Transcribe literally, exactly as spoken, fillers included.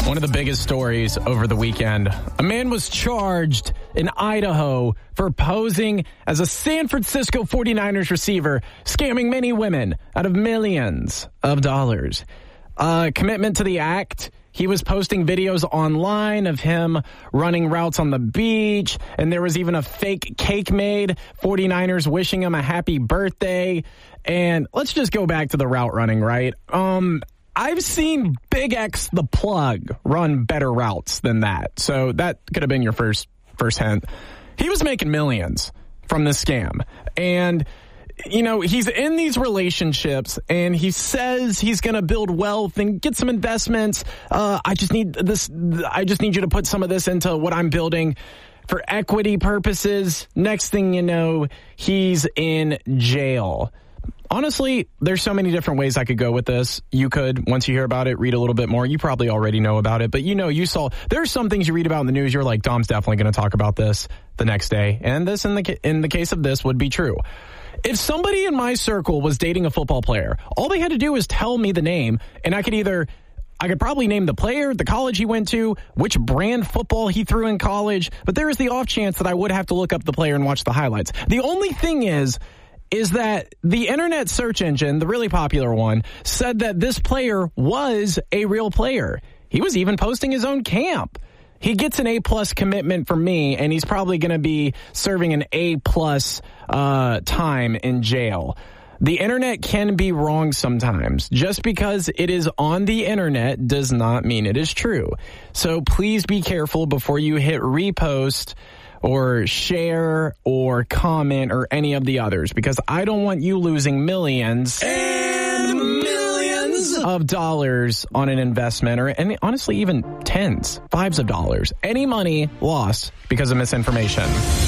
One of the biggest stories over the weekend. A man was charged in Idaho for posing as a San Francisco forty-niners receiver, scamming many women out of millions of dollars. Uh, commitment to the act. He was posting videos online of him running routes on the beach, and there was even a fake cake made, forty-niners wishing him a happy birthday. And let's just go back to the route running, right? Um... I've seen Big X the Plug run better routes than that. So that could have been your first first hint. He was making millions from this scam. And, you know, he's in these relationships and he says he's going to build wealth and get some investments. Uh, I just need this. I just need you to put some of this into what I'm building for equity purposes. Next thing you know, he's in jail. Honestly, there's so many different ways I could go with this. You could, once you hear about it, read a little bit more. You probably already know about it, but you know, you saw, there's some things you read about in the news. You're like, Dom's definitely going to talk about this the next day. And this, in the in the case of this, would be true. If somebody in my circle was dating a football player, all they had to do was tell me the name, and I could either, I could probably name the player, the college he went to, which brand football he threw in college, but there is the off chance that I would have to look up the player and watch the highlights. The only thing is, is that the internet search engine, the really popular one, said that this player was a real player. He was even posting his own camp. He gets an A-plus commitment from me, and he's probably going to be serving an A-plus uh, time in jail. The internet can be wrong sometimes. Just because it is on the internet does not mean it is true. So please be careful before you hit repost or share or comment or any of the others, because I don't want you losing millions and millions of dollars on an investment, or any, honestly even tens, fives of dollars. Any money lost because of misinformation.